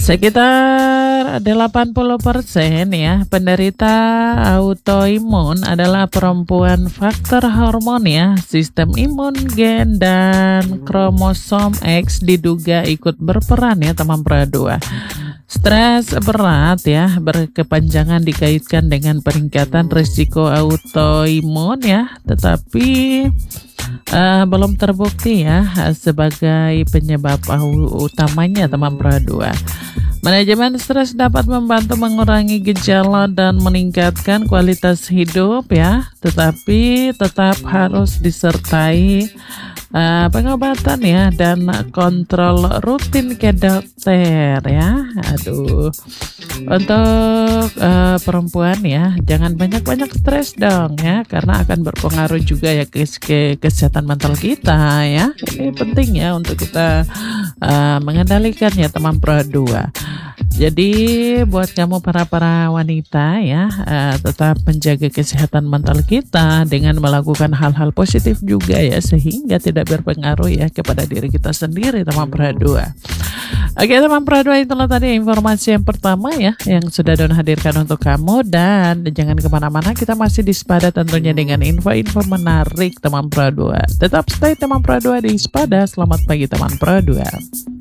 Sekitar 80% ya penderita autoimun adalah perempuan. Faktor hormon ya, sistem imun, gen, dan kromosom X diduga ikut berperan ya teman perdua. Stres berat ya berkepanjangan dikaitkan dengan peningkatan risiko autoimun ya, tetapi belum terbukti ya sebagai penyebab utamanya teman perdua. Manajemen stres dapat membantu mengurangi gejala dan meningkatkan kualitas hidup ya, tetapi tetap harus disertai pengobatan ya dan kontrol rutin ke dokter ya. Untuk perempuan ya, jangan banyak-banyak stres dong ya, karena akan berpengaruh juga ya ke kesehatan mental kita ya. Ini penting ya untuk kita mengendalikan ya teman perdua. Jadi buat kamu para wanita ya, tetap menjaga kesehatan mental kita dengan melakukan hal-hal positif juga ya, sehingga tidak berpengaruh ya kepada diri kita sendiri teman perdua. Oke teman perdua, itulah tadi informasi yang pertama ya yang sudah Don hadirkan untuk kamu. Dan jangan kemana-mana, kita masih di Spada tentunya dengan info-info menarik teman perdua. Tetap stay teman perdua di Spada. Selamat pagi teman perdua.